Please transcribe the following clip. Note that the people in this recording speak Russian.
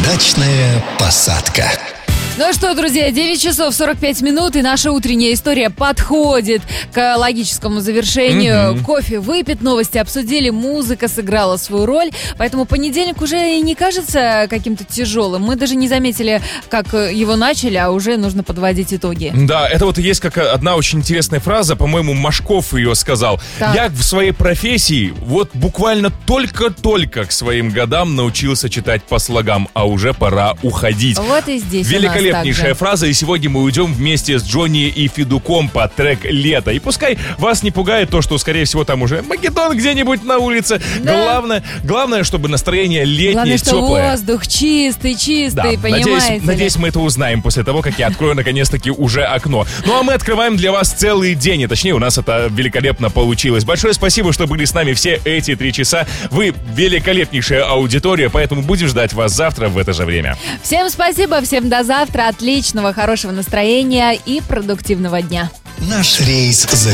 Удачная посадка. Ну что, друзья, 9 часов 45 минут, и наша утренняя история подходит к логическому завершению. Кофе выпит, новости обсудили, музыка сыграла свою роль, поэтому понедельник уже и не кажется каким-то тяжелым. Мы даже не заметили, как его начали, а уже нужно подводить итоги. Да, это вот есть как одна очень интересная фраза, по-моему, Машков ее сказал. Так. Я в своей профессии вот буквально только-только к своим годам научился читать по слогам, а уже пора уходить. Вот и здесь Великолепнейшая фраза, и сегодня мы уйдем вместе с Джонни и Федуком под трек «Лето». И пускай вас не пугает то, что, скорее всего, там уже Магеддон где-нибудь на улице. Да. Главное, чтобы настроение летнее, главное, теплое. Главное, что воздух чистый, Да, понимаете? надеюсь, мы это узнаем после того, как я открою, наконец-таки, уже окно. Ну, а мы открываем для вас целый день, и точнее, у нас это великолепно получилось. Большое спасибо, что были с нами все эти 3 часа. Вы великолепнейшая аудитория, поэтому будем ждать вас завтра в это же время. Всем спасибо, всем до завтра. Отличного, хорошего настроения и продуктивного дня. Наш рейс завершен.